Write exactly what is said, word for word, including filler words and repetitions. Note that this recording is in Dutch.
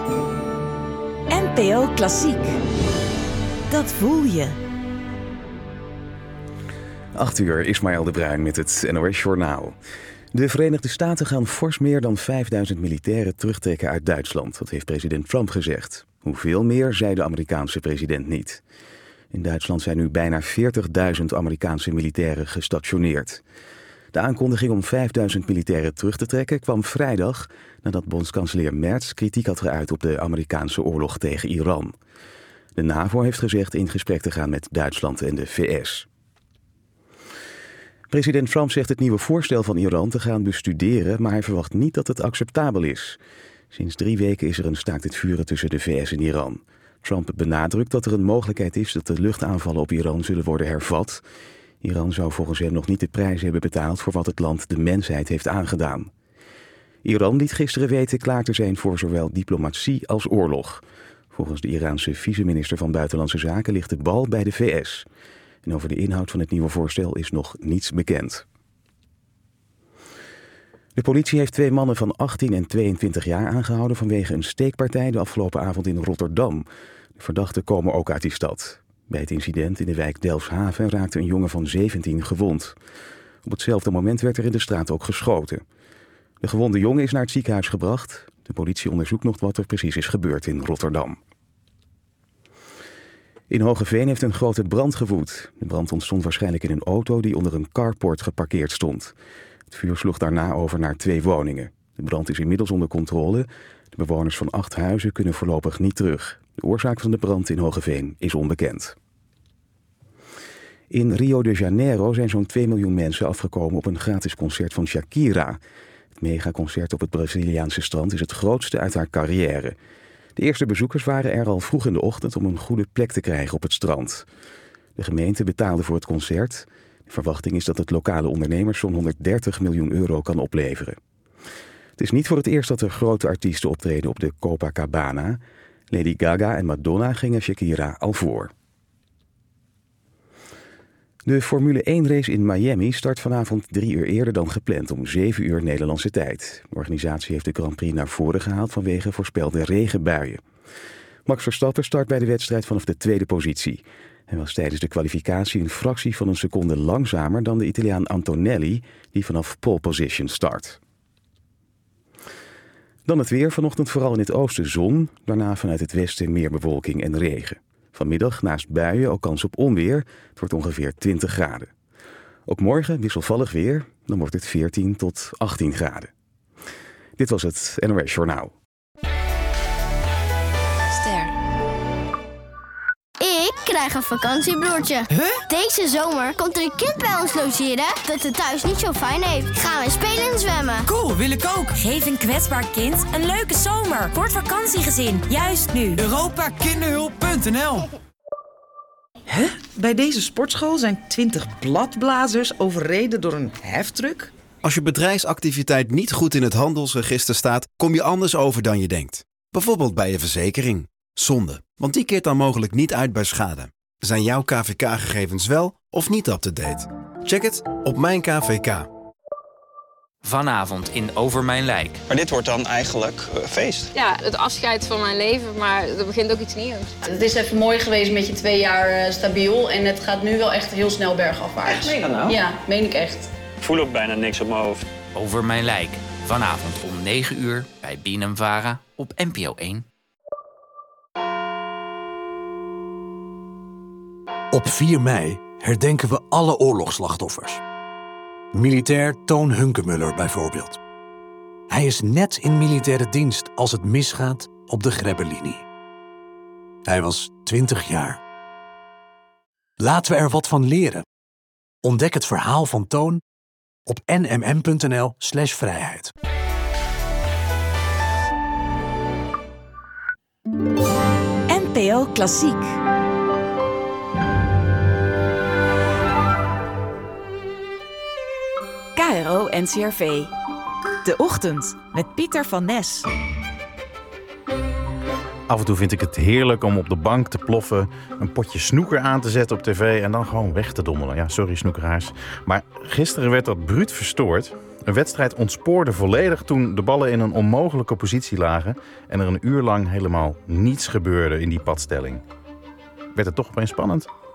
N P O Klassiek. Dat voel je. acht uur, Ismaël de Bruin met het N O S-journaal. De Verenigde Staten gaan fors meer dan vijfduizend militairen terugtrekken uit Duitsland. Dat heeft president Trump gezegd. Hoeveel meer, zei de Amerikaanse president niet. In Duitsland zijn nu bijna veertigduizend Amerikaanse militairen gestationeerd. De aankondiging om vijfduizend militairen terug te trekken kwam vrijdag nadat bondskanselier Merz kritiek had geuit op de Amerikaanse oorlog tegen Iran. De NAVO heeft gezegd in gesprek te gaan met Duitsland en de V S. President Trump zegt het nieuwe voorstel van Iran te gaan bestuderen, maar hij verwacht niet dat het acceptabel is. Sinds drie weken is er een staakt het vuren tussen de V S en Iran. Trump benadrukt dat er een mogelijkheid is dat de luchtaanvallen op Iran zullen worden hervat. Iran zou volgens hem nog niet de prijs hebben betaald voor wat het land de mensheid heeft aangedaan. Iran liet gisteren weten klaar te zijn voor zowel diplomatie als oorlog. Volgens de Iraanse vice-minister van Buitenlandse Zaken ligt de bal bij de V S. En over de inhoud van het nieuwe voorstel is nog niets bekend. De politie heeft twee mannen van achttien en tweeëntwintig jaar aangehouden vanwege een steekpartij de afgelopen avond in Rotterdam. De verdachten komen ook uit die stad. Bij het incident in de wijk Delfshaven raakte een jongen van zeventien gewond. Op hetzelfde moment werd er in de straat ook geschoten. De gewonde jongen is naar het ziekenhuis gebracht. De politie onderzoekt nog wat er precies is gebeurd in Rotterdam. In Hoogeveen heeft een grote brand gewoed. De brand ontstond waarschijnlijk in een auto die onder een carport geparkeerd stond. Het vuur sloeg daarna over naar twee woningen. De brand is inmiddels onder controle. De bewoners van acht huizen kunnen voorlopig niet terug. De oorzaak van de brand in Hoogeveen is onbekend. In Rio de Janeiro zijn zo'n twee miljoen mensen afgekomen op een gratis concert van Shakira. Het megaconcert op het Braziliaanse strand is het grootste uit haar carrière. De eerste bezoekers waren er al vroeg in de ochtend om een goede plek te krijgen op het strand. De gemeente betaalde voor het concert. De verwachting is dat het lokale ondernemers zo'n honderddertig miljoen euro kan opleveren. Het is niet voor het eerst dat er grote artiesten optreden op de Copacabana. Lady Gaga en Madonna gingen Shakira al voor. De Formule één race in Miami start vanavond drie uur eerder dan gepland, om zeven uur Nederlandse tijd. De organisatie heeft de Grand Prix naar voren gehaald vanwege voorspelde regenbuien. Max Verstappen start bij de wedstrijd vanaf de tweede positie. Hij was tijdens de kwalificatie een fractie van een seconde langzamer dan de Italiaan Antonelli, die vanaf pole position start. Dan het weer, vanochtend vooral in het oosten zon, daarna vanuit het westen meer bewolking en regen. Vanmiddag naast buien ook kans op onweer. Het wordt ongeveer twintig graden. Ook morgen wisselvallig weer. Dan wordt het veertien tot achttien graden. Dit was het N O S-journaal. Ster. Ik krijg een vakantiebroertje. Huh? Deze zomer komt er een kind bij ons logeren dat het thuis niet zo fijn heeft. Gaan we spelen en zwemmen. Cool, wil ik ook. Geef een kwetsbaar kind een leuke zomer. Word vakantiegezin, juist nu. Europa Kinderhulp punt n l. Hè? Bij deze sportschool zijn twintig bladblazers overreden door een heftruck? Als je bedrijfsactiviteit niet goed in het handelsregister staat, kom je anders over dan je denkt. Bijvoorbeeld bij je verzekering. Zonde, want die keert dan mogelijk niet uit bij schade. Zijn jouw K V K-gegevens wel of niet up-to-date? Check het op Mijn K V K. Vanavond in Over Mijn Lijk. Maar dit wordt dan eigenlijk uh, feest. Ja, het afscheid van mijn leven, maar er begint ook iets nieuws. Het is even mooi geweest met je twee jaar uh, stabiel en het gaat nu wel echt heel snel bergafwaarts. Echt, meen je dat nou? Ja, meen ik echt. Ik voel ook bijna niks op mijn hoofd. Over Mijn Lijk. Vanavond om negen uur bij B N M Vara op N P O één. Op vier mei herdenken we alle oorlogsslachtoffers. Militair Toon Hunkemuller bijvoorbeeld. Hij is net in militaire dienst als het misgaat op de Grebbelinie. Hij was twintig jaar. Laten we er wat van leren. Ontdek het verhaal van Toon op n m m punt n l slash vrijheid. N P O Klassiek. K R O N C R V. De Ochtend met Pieter van Nes. Af en toe vind ik het heerlijk om op de bank te ploffen, een potje snoeker aan te zetten op tv en dan gewoon weg te dommelen. Ja, sorry snoekeraars. Maar gisteren werd dat bruut verstoord. Een wedstrijd ontspoorde volledig toen de ballen in een onmogelijke positie lagen en er een uur lang helemaal niets gebeurde in die padstelling. Werd het toch opeens spannend?